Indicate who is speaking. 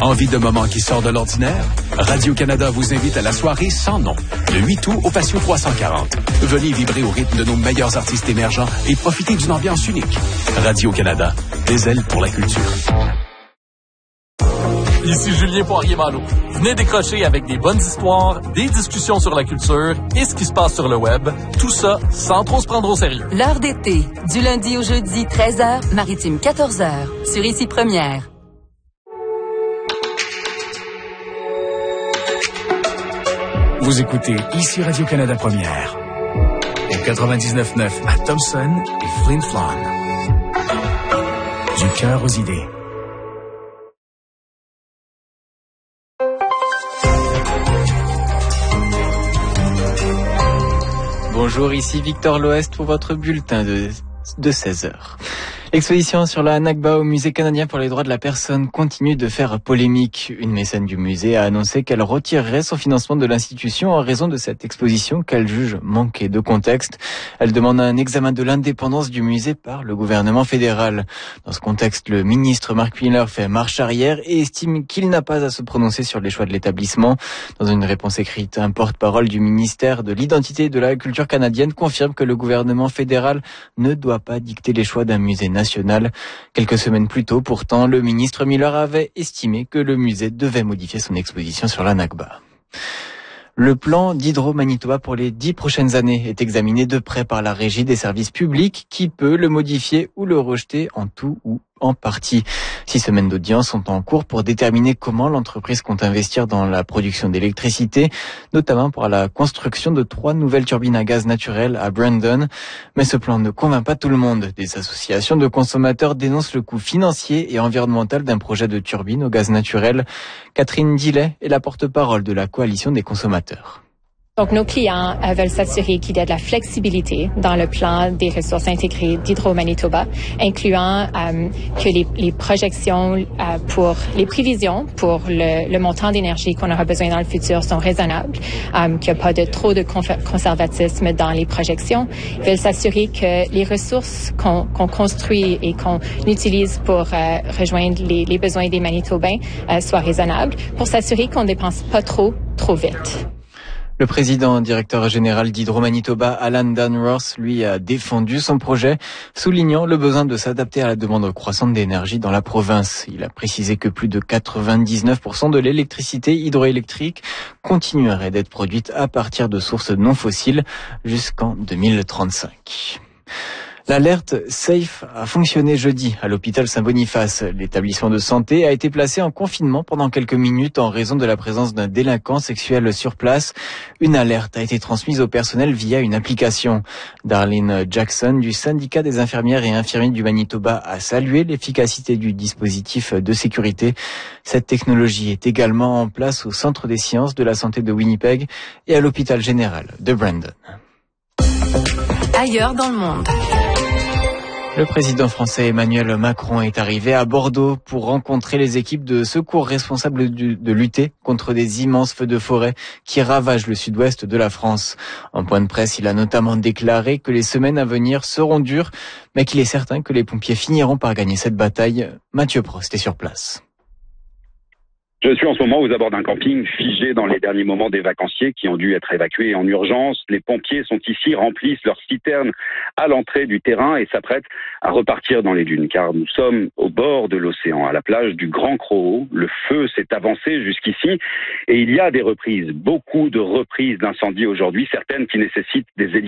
Speaker 1: Envie de moments qui sortent de l'ordinaire? Radio-Canada vous invite à la soirée Sans nom, le 8 août au Patio 340. Venez vibrer au rythme de nos meilleurs artistes émergents et profiter d'une ambiance unique. Radio-Canada, des ailes pour la culture.
Speaker 2: Ici Julien Poirier-Malo. Venez décrocher avec des bonnes histoires, des discussions sur la culture et ce qui se passe sur le web. Tout ça sans trop se prendre au sérieux.
Speaker 3: L'heure d'été, du lundi au jeudi, 13h, Maritime 14h, sur Ici Première.
Speaker 4: Vous écoutez Ici Radio-Canada Première. Au 99.9 à Thompson et Flin Flon. Du cœur aux idées.
Speaker 5: Bonjour, ici Victor L'Ouest pour votre bulletin de 16h. L'exposition sur la Nakba au Musée canadien pour les droits de la personne continue de faire polémique. Une mécène du musée a annoncé qu'elle retirerait son financement de l'institution en raison de cette exposition qu'elle juge manquer de contexte. Elle demande un examen de l'indépendance du musée par le gouvernement fédéral. Dans ce contexte, le ministre Mark Miller fait marche arrière et estime qu'il n'a pas à se prononcer sur les choix de l'établissement. Dans une réponse écrite, un porte-parole du ministère de l'Identité et de la Culture canadienne confirme que le gouvernement fédéral ne doit pas dicter les choix d'un musée national. Quelques semaines plus tôt, pourtant, le ministre Miller avait estimé que le musée devait modifier son exposition sur la Nakba. Le plan d'Hydro-Manitoba pour les 10 prochaines années est examiné de près par la Régie des services publics qui peut le modifier ou le rejeter en tout ou en partie. 6 semaines d'audience sont en cours pour déterminer comment l'entreprise compte investir dans la production d'électricité, notamment pour la construction de 3 nouvelles turbines à gaz naturel à Brandon. Mais ce plan ne convainc pas tout le monde. Des associations de consommateurs dénoncent le coût financier et environnemental d'un projet de turbine au gaz naturel. Catherine Dillet est la porte-parole de la Coalition des consommateurs.
Speaker 6: Donc, nos clients veulent s'assurer qu'il y a de la flexibilité dans le plan des ressources intégrées d'Hydro-Manitoba, incluant que les projections pour les prévisions pour le montant d'énergie qu'on aura besoin dans le futur sont raisonnables, qu'il n'y a pas trop de conservatisme dans les projections. Ils veulent s'assurer que les ressources qu'on construit et qu'on utilise pour rejoindre les besoins des Manitobains soient raisonnables, pour s'assurer qu'on ne dépense pas trop vite.
Speaker 5: Le président directeur général d'Hydro-Manitoba, Alan Dunross, lui a défendu son projet, soulignant le besoin de s'adapter à la demande croissante d'énergie dans la province. Il a précisé que plus de 99% de l'électricité hydroélectrique continuerait d'être produite à partir de sources non fossiles jusqu'en 2035. L'alerte SAFE a fonctionné jeudi à l'hôpital Saint-Boniface. L'établissement de santé a été placé en confinement pendant quelques minutes en raison de la présence d'un délinquant sexuel sur place. Une alerte a été transmise au personnel via une application. Darlene Jackson du syndicat des infirmières et infirmiers du Manitoba a salué l'efficacité du dispositif de sécurité. Cette technologie est également en place au Centre des sciences de la santé de Winnipeg et à l'hôpital général de Brandon.
Speaker 3: Ailleurs dans le monde.
Speaker 5: Le président français Emmanuel Macron est arrivé à Bordeaux pour rencontrer les équipes de secours responsables de lutter contre des immenses feux de forêt qui ravagent le sud-ouest de la France. En point de presse, il a notamment déclaré que les semaines à venir seront dures, mais qu'il est certain que les pompiers finiront par gagner cette bataille. Mathieu Prost est sur place.
Speaker 7: Je suis en ce moment aux abords d'un camping figé dans les derniers moments des vacanciers qui ont dû être évacués en urgence. Les pompiers sont ici, remplissent leurs citernes à l'entrée du terrain et s'apprêtent à repartir dans les dunes. Car nous sommes au bord de l'océan, à la plage du Grand Croau. Le feu s'est avancé jusqu'ici et il y a des reprises, beaucoup de reprises d'incendies aujourd'hui, certaines qui nécessitent des hélicoptères